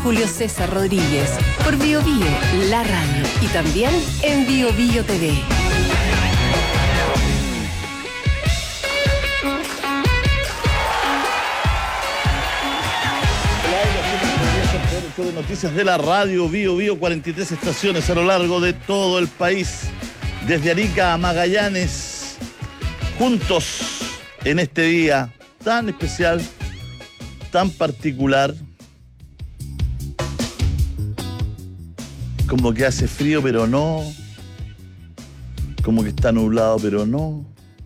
Julio César Rodríguez, por Bio Bio, la radio y también en Bio Bio TV. De noticias de la radio Bio Bio, 43 estaciones a lo largo de todo el país, desde Arica a Magallanes, juntos en este día tan especial, tan particular, como que hace frío pero no, como que está nublado pero no.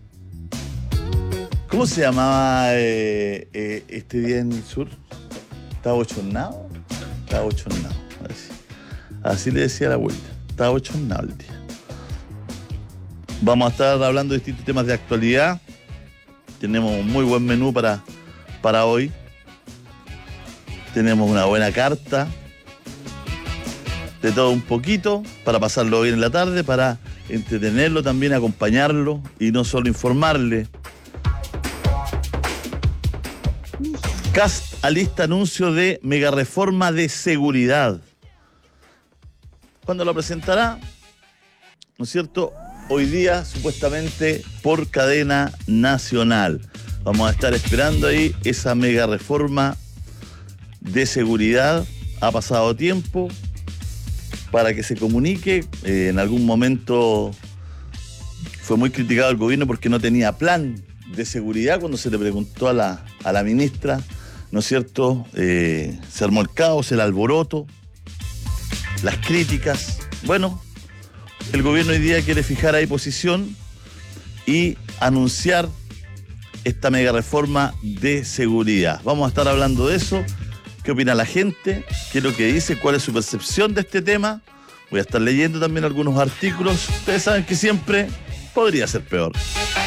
¿Cómo se llamaba este día en el sur? ¿Estaba bochornado? Estaba bochornado, así le decía la abuela, estaba bochornado el día. Vamos a estar hablando de distintos temas de actualidad. Tenemos un muy buen menú para hoy. Tenemos una buena carta, de todo un poquito, para pasarlo bien en la tarde, para entretenerlo también, acompañarlo y no solo informarle. Kast alista anuncio de megareforma de seguridad. ¿Cuándo lo presentará? ¿No es cierto? Hoy día, supuestamente, por cadena nacional. Vamos a estar esperando ahí esa megareforma de seguridad. Ha pasado tiempo para que se comunique. En algún momento fue muy criticado el gobierno porque no tenía plan de seguridad cuando se le preguntó a la ministra. ¿No es cierto? Se armó el caos, el alboroto, las críticas. Bueno, el gobierno hoy día quiere fijar ahí posición y anunciar esta mega reforma de seguridad. Vamos a estar hablando de eso. ¿Qué opina la gente? ¿Qué es lo que dice? ¿Cuál es su percepción de este tema? Voy a estar leyendo también algunos artículos. Ustedes saben que siempre podría ser peor.